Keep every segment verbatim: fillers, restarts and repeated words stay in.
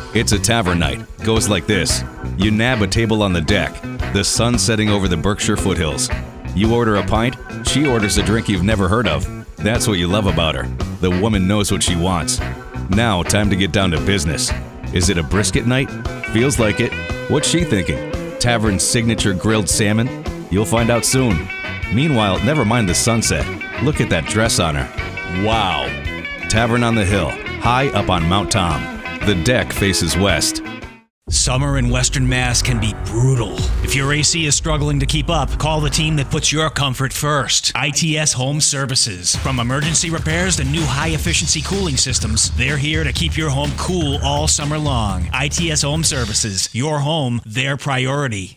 It's a tavern night. Goes like this. You nab a table on the deck. The sun setting over the Berkshire foothills. You order a pint. She orders a drink you've never heard of. That's what you love about her. The woman knows what she wants. Now, time to get down to business. Is it a brisket night? Feels like it. What's she thinking? Tavern's signature grilled salmon? You'll find out soon. Meanwhile, never mind the sunset. Look at that dress on her. Wow. Tavern on the Hill, high up on Mount Tom. The deck faces west. Summer in Western Mass can be brutal. If your A C is struggling to keep up, call the team that puts your comfort first. I T S Home Services. From emergency repairs to new high-efficiency cooling systems, they're here to keep your home cool all summer long. I T S Home Services. Your home, their priority.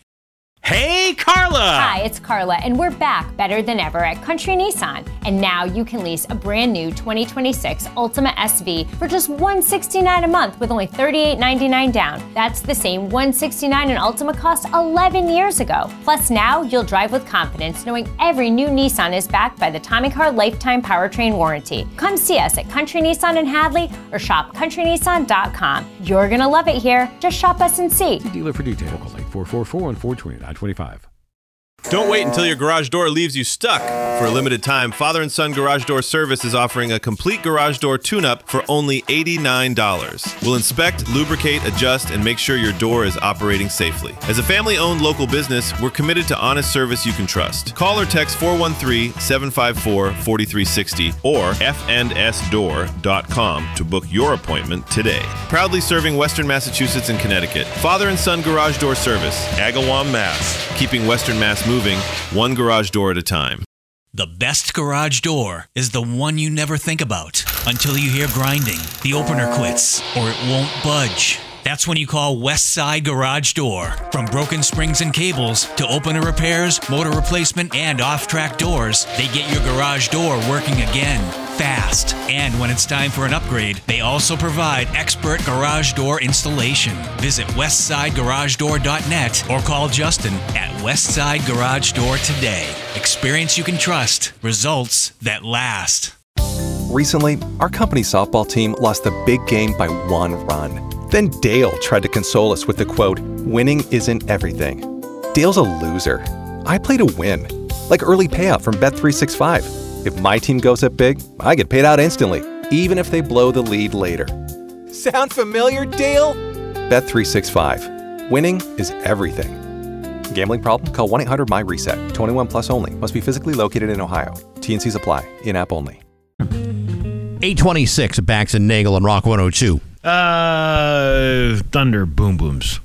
Hey, Carla! Hi, it's Carla, and we're back better than ever at Country Nissan. And now you can lease a brand new twenty twenty-six Altima S V for just one hundred sixty-nine dollars a month with only thirty-eight ninety-nine down. That's the same one hundred sixty-nine dollars an Altima cost eleven years ago. Plus now you'll drive with confidence knowing every new Nissan is backed by the Tommy Car Lifetime Powertrain Warranty. Come see us at Country Nissan in Hadley or shop country nissan dot com. You're gonna love it here. Just shop us and see. Dealer for detail. Call eight four four four, one four two nine two five. Don't wait until your garage door leaves you stuck. For a limited time, Father and Son Garage Door Service is offering a complete garage door tune-up for only eighty-nine dollars. We'll inspect, lubricate, adjust, and make sure your door is operating safely. As a family-owned local business, we're committed to honest service you can trust. Call or text four one three, seven five four, four three six zero or f and s door dot com to book your appointment today. Proudly serving Western Massachusetts and Connecticut, Father and Son Garage Door Service, Agawam, Mass. Keeping Western Mass moving, one garage door at a time. The best garage door is the one you never think about until you hear grinding, the opener quits, or it won't budge. That's when you call Westside Garage Door. From broken springs and cables to opener repairs, motor replacement, and off-track doors, they get your garage door working again, fast. And when it's time for an upgrade, they also provide expert garage door installation. Visit westside garage door dot net or call Justin at Westside Garage Door today. Experience you can trust. Results that last. Recently, our company softball team lost the big game by one run. Then Dale tried to console us with the quote, "Winning isn't everything." Dale's a loser. I play to win, like early payout from Bet three sixty-five. If my team goes up big, I get paid out instantly, even if they blow the lead later. Sound familiar, Dale? Bet three sixty-five. Winning is everything. Gambling problem? Call one eight hundred M Y reset. twenty-one plus only. Must be physically located in Ohio. T and C's apply. In-app only. eight twenty-six at Bax and Nagel on Rock one oh two. Uh, Thunder Boom Booms.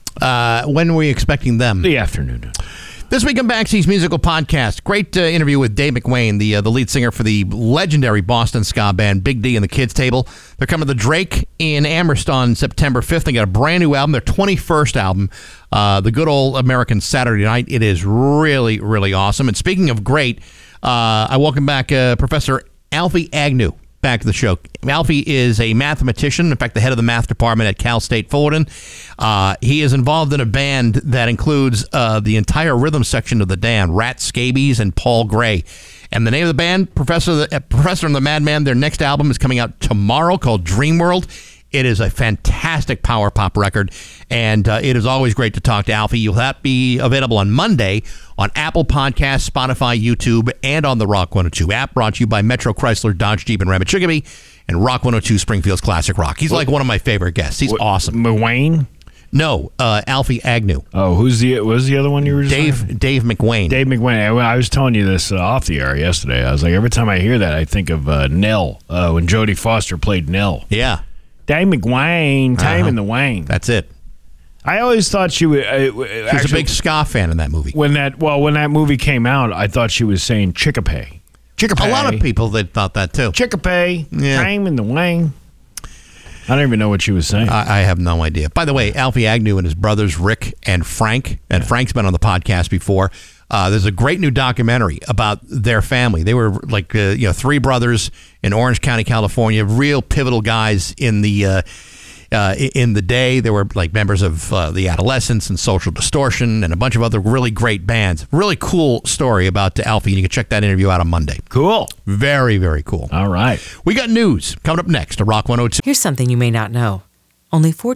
Uh, when were we expecting them? The afternoon. This week on Baxi's musical podcast, great uh, interview with Dave McWane, the uh, the lead singer for the legendary Boston ska band Big D and the Kids Table. They're coming to the Drake in Amherst on September fifth. They got a brand new album, their twenty-first album, uh, The Good Old American Saturday Night. It is really, really awesome. And speaking of great, uh, I welcome back uh, Professor Alfie Agnew back to the show. Alfie is a mathematician, in fact, the head of the math department at Cal State Fullerton. Uh, he is involved in a band that includes uh, the entire rhythm section of the Dam, Rat Scabies and Paul Gray. And the name of the band, Professor the, uh, Professor and the Madman, their next album is coming out tomorrow called Dream World. It is a fantastic power pop record, and uh, it is always great to talk to Alfie. You'll have be available on Monday on Apple Podcasts, Spotify, YouTube, and on the Rock one oh two app, brought to you by Metro Chrysler, Dodge Jeep, and Ram Chicopee, and Rock one oh two Springfield's Classic Rock. He's what? like one of my favorite guests. He's what, awesome. McWayne? No, uh, Alfie Agnew. Oh, who's the what was the other one you were just Dave saying? Dave McWane. Dave McWane. I, I was telling you this uh, off the air yesterday. I was like, every time I hear that, I think of uh, Nell, uh, when Jodie Foster played Nell. Yeah. Dave McWane, Time uh-huh. in the Wayne. That's it. I always thought she was. Uh, she was actually, a big ska fan in that movie. When that well, when that movie came out, I thought she was saying Chicopee. Chicopee. A lot of people that thought that too. Chicopee, yeah. Time in the Wayne. I don't even know what she was saying. I, I have no idea. By the way, Alfie Agnew and his brothers Rick and Frank, and yeah. Frank's been on the podcast before. Uh, there's a great new documentary about their family. They were like uh, you know three brothers in Orange County, California, real pivotal guys in the uh, uh, in the day. They were like members of uh, the Adolescents and Social Distortion and a bunch of other really great bands. Really cool story about Alfie. You can check that interview out on Monday. Cool. Very, very cool. All right. We got news coming up next to Rock one oh two. Here's something you may not know. Only four